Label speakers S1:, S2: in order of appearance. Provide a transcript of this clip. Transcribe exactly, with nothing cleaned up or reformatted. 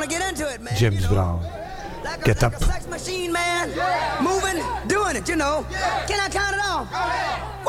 S1: want to get into it, man.
S2: James
S1: you know?
S2: Brown.
S1: Like a,
S2: Get
S1: like
S2: up.
S1: a sex machine, man. Moving, doing it, you know. Can I count it off?